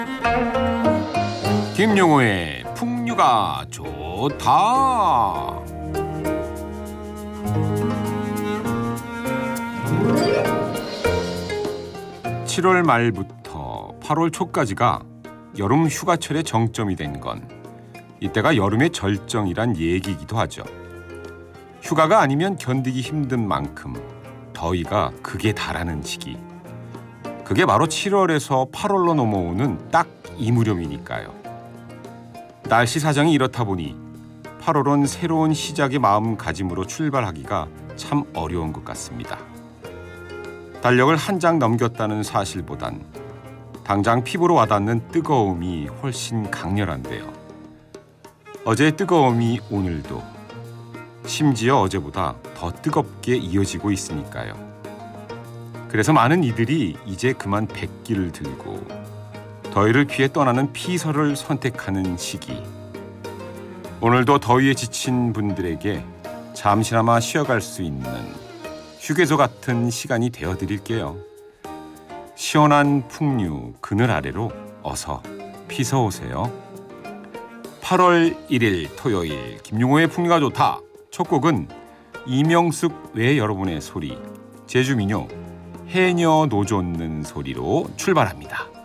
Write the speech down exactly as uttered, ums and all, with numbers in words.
김용호의 풍류가 좋다. 칠월 말부터 팔월 초까지가 여름 휴가철의 정점이 된 건 이때가 여름의 절정이란 얘기이기도 하죠. 휴가가 아니면 견디기 힘든 만큼 더위가 극에 달하는 시기. 그게 바로 칠월에서 팔월로 넘어오는 딱 이 무렵이니까요. 날씨 사정이 이렇다 보니 팔월은 새로운 시작의 마음가짐으로 출발하기가 참 어려운 것 같습니다. 달력을 한 장 넘겼다는 사실보단 당장 피부로 와닿는 뜨거움이 훨씬 강렬한데요. 어제의 뜨거움이 오늘도 심지어 어제보다 더 뜨겁게 이어지고 있으니까요. 그래서 많은 이들이 이제 그만 백기를 들고 더위를 피해 떠나는 피서를 선택하는 시기. 오늘도 더위에 지친 분들에게 잠시나마 쉬어갈 수 있는 휴게소 같은 시간이 되어드릴게요. 시원한 풍류 그늘 아래로 어서 피서 오세요. 팔월 일일 토요일 김용호의 풍류가 좋다. 첫 곡은 이명숙 외 여러분의 소리 제주민요 해녀 노젓는 소리로 출발합니다.